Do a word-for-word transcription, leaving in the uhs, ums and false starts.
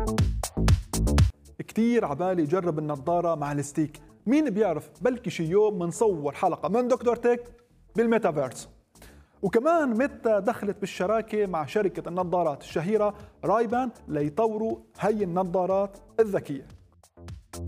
كتير عبالي جرب النظارة مع الستيك، مين بيعرف بلكي شي يوم منصور حلقة من دكتور تك بالميتافيرس. وكمان ميتا دخلت بالشراكة مع شركة النظارات الشهيرة رايبان ليطوروا هي النظارات الذكية.